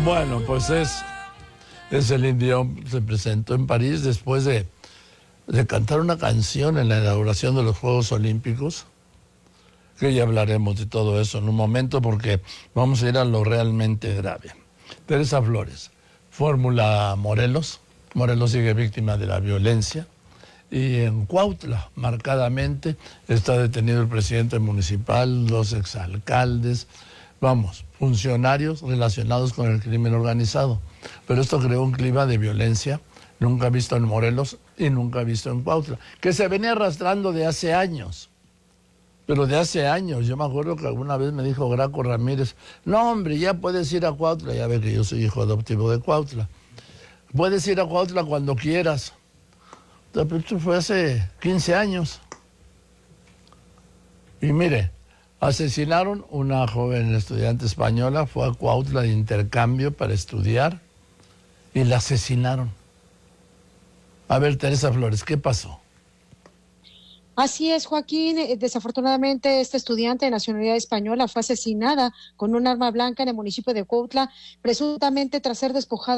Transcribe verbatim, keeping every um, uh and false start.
Bueno, pues es, es el indio, se presentó en París después de, de cantar una canción en la inauguración de los Juegos Olímpicos, que ya hablaremos de todo eso en un momento porque vamos a ir a lo realmente grave. Teresa Flores, Fórmula Morelos, Morelos sigue víctima de la violencia, y en Cuautla, marcadamente, está detenido el presidente municipal, los exalcaldes, vamos, funcionarios relacionados con el crimen organizado. Pero esto creó un clima de violencia nunca visto en Morelos y nunca visto en Cuautla, que se venía arrastrando de hace años. Pero de hace años, yo me acuerdo que alguna vez me dijo Graco Ramírez, no hombre, ya puedes ir a Cuautla, ya ves que yo soy hijo adoptivo de Cuautla, puedes ir a Cuautla cuando quieras. Esto fue hace quince años. Y mire, asesinaron una joven estudiante española, fue a Cuautla de intercambio para estudiar y la asesinaron. A ver, Teresa Flores, ¿qué pasó? Así es, Joaquín. Desafortunadamente, esta estudiante de nacionalidad española fue asesinada con un arma blanca en el municipio de Cuautla, presuntamente tras ser despojada